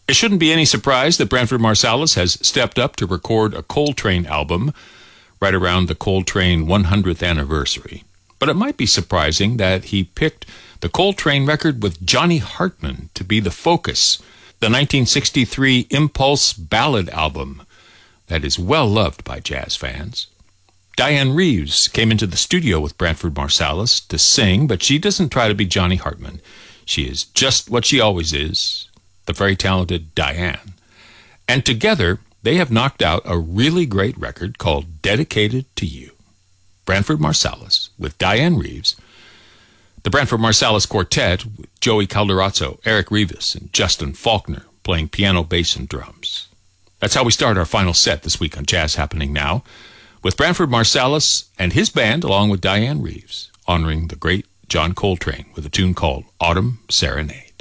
It shouldn't be any surprise that Branford Marsalis has stepped up to record a Coltrane album right around the Coltrane 100th anniversary. But it might be surprising that he picked the Coltrane record with Johnny Hartman to be the focus, the 1963 Impulse Ballad album that is well loved by jazz fans. Diane Reeves came into the studio with Branford Marsalis to sing, but she doesn't try to be Johnny Hartman. She is just what she always is, the very talented Diane. And together, they have knocked out a really great record called Dedicated to You. Branford Marsalis with Diane Reeves, the Branford Marsalis Quartet with Joey Calderazzo, Eric Rivas, and Justin Faulkner playing piano, bass, and drums. That's how we start our final set this week on Jazz Happening Now, with Branford Marsalis and his band along with Diane Reeves, honoring the great John Coltrane with a tune called Autumn Serenade.